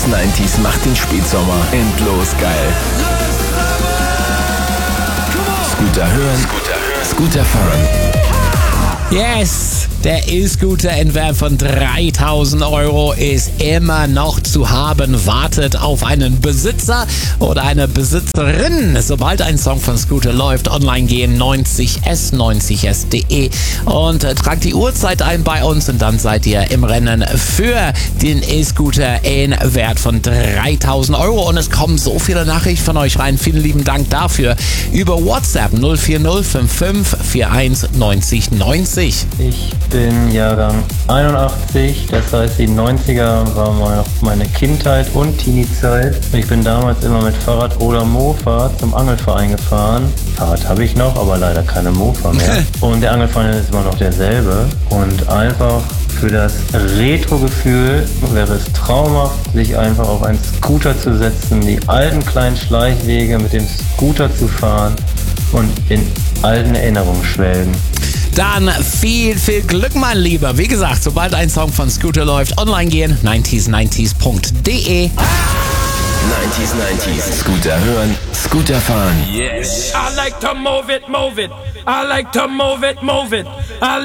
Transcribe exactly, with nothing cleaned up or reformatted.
neunzig macht den Spätsommer endlos geil. Scooter hören, Scooter fahren. Yes, der E-Scooter in Wert von dreitausend Euro ist immer noch zu haben. Wartet auf einen Besitzer oder eine Besitzerin. Sobald ein Song von Scooter läuft, online gehen neunzig s, neunzig s punkt de und äh, tragt die Uhrzeit ein bei uns und dann seid ihr im Rennen für den E-Scooter in Wert von dreitausend Euro. Und es kommen so viele Nachrichten von euch rein. Vielen lieben Dank dafür. Über WhatsApp null vier null fünf fünf vier eins neunzig neunzig. Ich bin Jahrgang einundachtzig, das heißt die neunziger war mal meine Kindheit und Teenie-Zeit. Ich bin damals immer mit Fahrrad oder Mofa zum Angelverein gefahren. Fahrrad habe ich noch, aber leider keine Mofa mehr. Und der Angelverein ist immer noch derselbe. Und einfach für das Retro-Gefühl wäre es traumhaft, sich einfach auf einen Scooter zu setzen, die alten kleinen Schleichwege mit dem Scooter zu fahren und in alten Erinnerungen schwelgen. Dann viel, viel Glück, mein Lieber. Wie gesagt, sobald ein Song von Scooter läuft, online gehen, neunzig neunzig punkt de. neunzig neunzig. Scooter hören, Scooter fahren. Yes. I like to move it, move it. I like to move it, move it. I